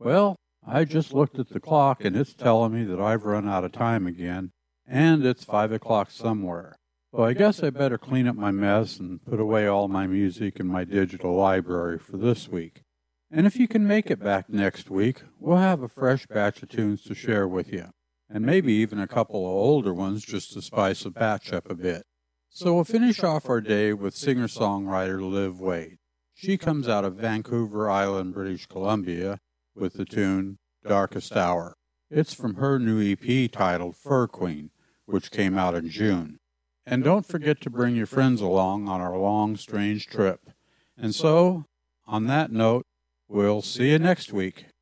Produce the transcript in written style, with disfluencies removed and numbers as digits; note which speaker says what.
Speaker 1: Well, I just looked at the clock and it's telling me that I've run out of time again, and it's 5 o'clock somewhere. So I guess I better clean up my mess and put away all my music in my digital library for this week. And if you can make it back next week, we'll have a fresh batch of tunes to share with you, and maybe even a couple of older ones just to spice the batch up a bit. So we'll finish off our day with singer-songwriter Liv Wade. She comes out of Vancouver Island, British Columbia, with the tune Darkest Hour. It's from her new EP titled Fur Queen, which came out in June. And don't forget to bring your friends along on our long, strange trip. And so, on that note, we'll see you next week.